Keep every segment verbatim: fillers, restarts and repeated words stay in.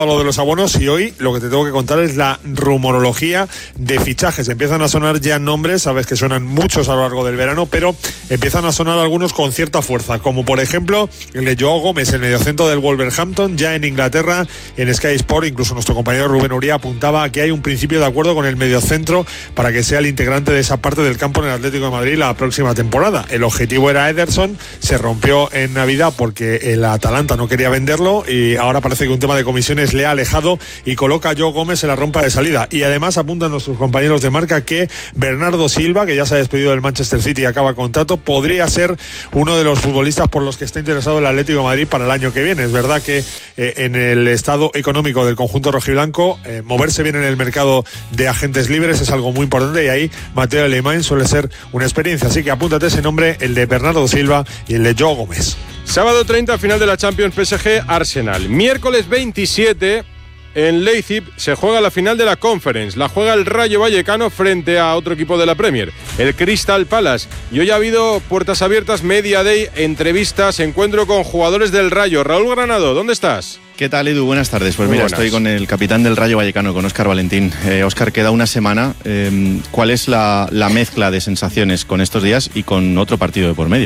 Lo de los abonos, y hoy lo que te tengo que contar es la rumorología de fichajes. Empiezan a sonar ya nombres, sabes que suenan muchos a lo largo del verano, pero empiezan a sonar algunos con cierta fuerza, como por ejemplo el de Joao Gómez, el mediocentro del Wolverhampton, ya en Inglaterra, en Sky Sport. Incluso nuestro compañero Rubén Uría apuntaba a que hay un principio de acuerdo con el mediocentro para que sea el integrante de esa parte del campo en el Atlético de Madrid la próxima temporada. El objetivo era Ederson, se rompió en Navidad porque el Atalanta no quería venderlo y ahora parece que un tema de comisiones le ha alejado y coloca a Joao Gómez en la rompa de salida. Y además apuntan nuestros compañeros de Marca que Bernardo Silva, que ya se ha despedido del Manchester City y acaba contrato, podría ser uno de los futbolistas por los que está interesado el Atlético de Madrid para el año que viene. Es verdad que eh, en el estado económico del conjunto rojiblanco, eh, moverse bien en el mercado de agentes libres es algo muy importante, y ahí Mateo Alemán suele ser una experiencia. Así que apúntate ese nombre, el de Bernardo Silva y el de Joao Gómez. Sábado treinta, final de la Champions, P S G Arsenal. Miércoles veintisiete, en Leipzig se juega la final de la Conference. La juega el Rayo Vallecano frente a otro equipo de la Premier, el Crystal Palace. Y hoy ha habido puertas abiertas, Media Day, entrevistas, encuentro con jugadores del Rayo. Raúl Granado, ¿dónde estás? ¿Qué tal, Edu? Buenas tardes. Pues Muy mira, buenas. Estoy con el capitán del Rayo Vallecano, con Óscar Valentín. Eh, Óscar, queda una semana. Eh, ¿Cuál es la, la mezcla de sensaciones con estos días y con otro partido de por medio?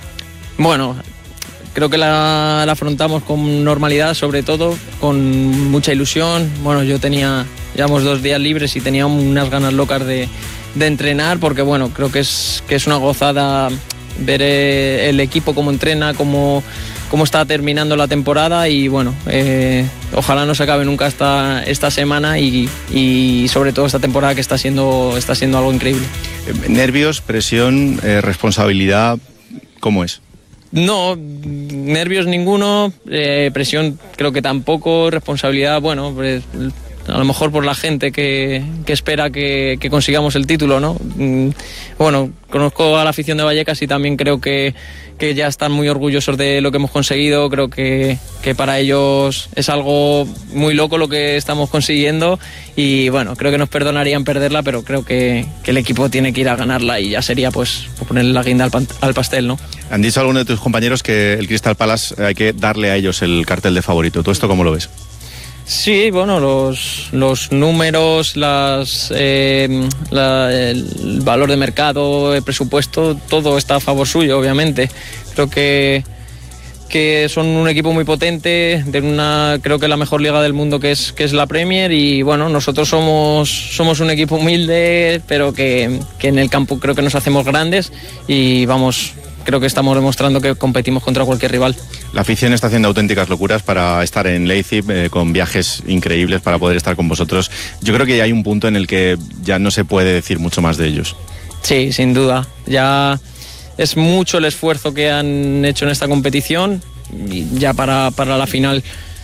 Bueno, creo que la, la afrontamos con normalidad, sobre todo, con mucha ilusión. Bueno, yo tenía, llevamos dos días libres y tenía unas ganas locas de, de entrenar, porque bueno, creo que es, que es una gozada ver el equipo cómo entrena, cómo, cómo está terminando la temporada, y bueno, eh, ojalá no se acabe nunca esta, esta semana y, y sobre todo esta temporada, que está siendo, está siendo algo increíble. Nervios, presión, eh, responsabilidad, ¿cómo es? No, nervios ninguno, eh, presión creo que tampoco, responsabilidad, bueno, pues, a lo mejor por la gente que, que espera que, que consigamos el título, ¿no? Mm, bueno, conozco a la afición de Vallecas y también creo que, que ya están muy orgullosos de lo que hemos conseguido. Creo que, que para ellos es algo muy loco lo que estamos consiguiendo, y bueno, creo que nos perdonarían perderla, pero creo que, que el equipo tiene que ir a ganarla, y ya sería pues ponerle la guinda al, pan, al pastel, ¿no? Han dicho algunos de tus compañeros que el Crystal Palace hay que darle a ellos el cartel de favorito. ¿Tú esto cómo lo ves? Sí, bueno, los, los números, las, eh, la, el valor de mercado, el presupuesto, todo está a favor suyo, obviamente. Creo que, que son un equipo muy potente, de una, creo que la mejor liga del mundo, que es, que es la Premier, y bueno, nosotros somos, somos un equipo humilde, pero que, que en el campo creo que nos hacemos grandes, y vamos, creo que estamos demostrando que competimos contra cualquier rival. La afición está haciendo auténticas locuras para estar en Leipzig, eh, con viajes increíbles para poder estar con vosotros. Yo creo que hay un punto en el que ya no se puede decir mucho más de ellos. Sí, sin duda. Ya es mucho el esfuerzo que han hecho en esta competición, y ya para, para la final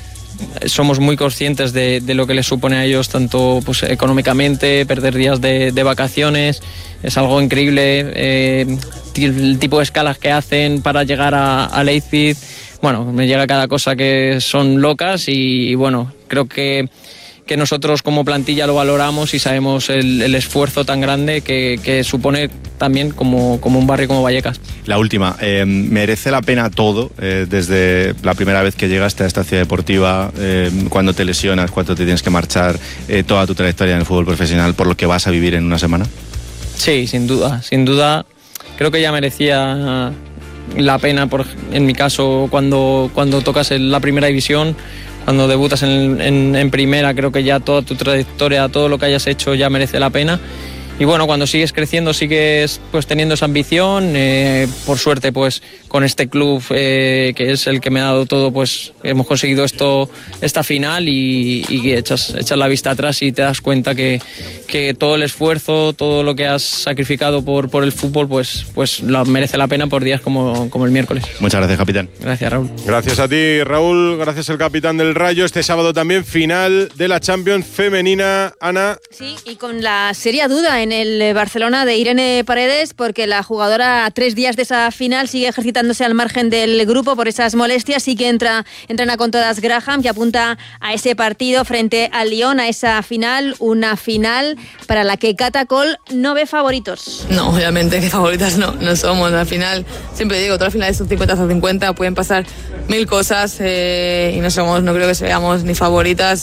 somos muy conscientes de, de lo que les supone a ellos, tanto pues, económicamente, perder días de, de vacaciones. Es algo increíble, eh, el tipo de escalas que hacen para llegar a, a Leipzig. Bueno, me llega cada cosa que son locas, y, y bueno, creo que, que nosotros como plantilla lo valoramos y sabemos el, el esfuerzo tan grande que, que supone también como, como un barrio como Vallecas. La última, eh, ¿merece la pena todo, eh, desde la primera vez que llegaste a esta ciudad deportiva, eh, cuando te lesionas, cuando te tienes que marchar, eh, toda tu trayectoria en el fútbol profesional, por lo que vas a vivir en una semana? Sí, sin duda, sin duda. Creo que ya merecía la pena, por, en mi caso, cuando, cuando tocas en la primera división, cuando debutas en, en, en primera, creo que ya toda tu trayectoria, todo lo que hayas hecho ya merece la pena. Y bueno, cuando sigues creciendo, sigues pues teniendo esa ambición. Eh, por suerte, pues con este club, eh, que es el que me ha dado todo, pues hemos conseguido esto, esta final, y, y echas, echas la vista atrás y te das cuenta que, que todo el esfuerzo, todo lo que has sacrificado por, por el fútbol, pues, pues lo merece la pena por días como, como el miércoles. Muchas gracias, capitán. Gracias, Raúl. Gracias a ti, Raúl. Gracias al capitán del Rayo. Este sábado también final de la Champions femenina, Ana. Sí, y con la seria duda en el Barcelona de Irene Paredes, porque la jugadora a tres días de esa final sigue ejercitándose al margen del grupo por esas molestias. Sí que entra, entrena con todas Graham, que apunta a ese partido frente al Lyon, a esa final, una final para la que Cata Coll no ve favoritos. No, obviamente que favoritas no, no somos. Al final, siempre digo, todas las finales son cincuenta a cincuenta, pueden pasar mil cosas eh, y no somos, no creo que seamos ni favoritas.